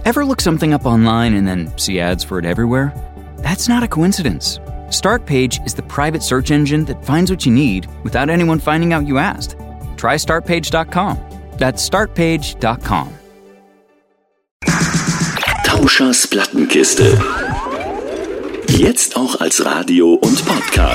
Ever look something up online and then see ads for it everywhere? That's not a coincidence. Startpage is the private search engine that finds what you need without anyone finding out you asked. Try Startpage.com. That's Startpage.com. Tauschers Plattenkiste. Jetzt auch als Radio und Podcast.